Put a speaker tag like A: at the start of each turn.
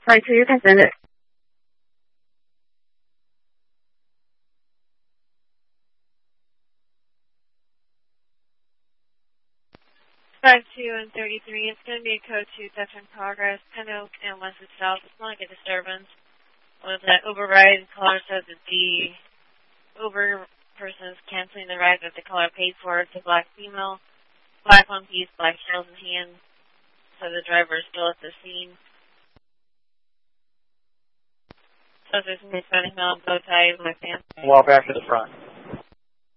A: Flight 2, you can send it.
B: Five 2 and 33. It's going to be a code 2 theft in progress. Pin Oak and West and South. It's not like a disturbance. With that override, the caller says that the over person is canceling the ride that the caller paid for. It's a black female, black one piece, black shells in hand. So the driver is still at the scene. So there's a Hispanic male, bow tie, black pants.
C: Walk back to the front.